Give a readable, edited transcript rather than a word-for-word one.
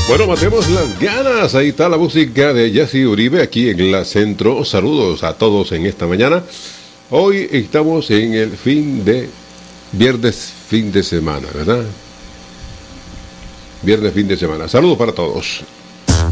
Bueno, matemos las ganas. Ahí está la música de Jesse Uribe aquí en la Centro. Saludos a todos en esta mañana. Hoy estamos en el viernes, fin de semana, ¿verdad? Viernes, fin de semana. Saludos para todos.